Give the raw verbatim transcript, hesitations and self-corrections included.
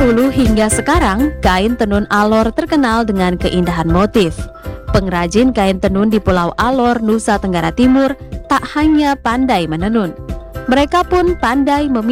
dahulu hingga sekarang, kain tenun Alor terkenal dengan keindahan motif. Pengrajin kain tenun di Pulau Alor, Nusa Tenggara Timur tak hanya pandai menenun, mereka pun pandai memilih